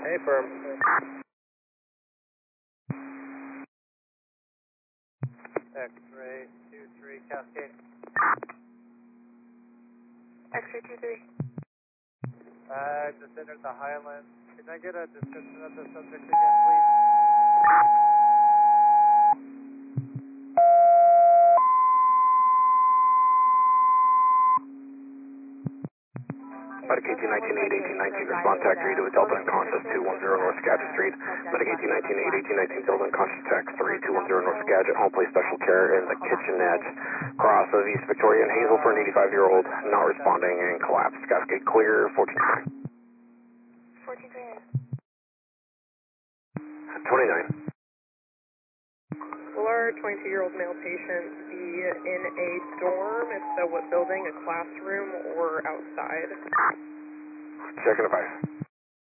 Hey, firm. X-ray 23 Cascade. X-ray 23. Just entered the Highlands. Can I get a description of the subject again, please? Medic 1819-8, 1819, respond tag 3 to a Delta unconscious 210 North Skagit Street. Medic 1819-8, 1819, Delta unconscious text 3210 North Skagit, home place special care in the kitchenette. Cross of East Victoria and Hazel for an 85-year-old, not responding and collapsed. Cascade clear, 14-9. 29. Will our 22-year-old male patient be in a dorm? If so, what building? A classroom or outside? Checking advice.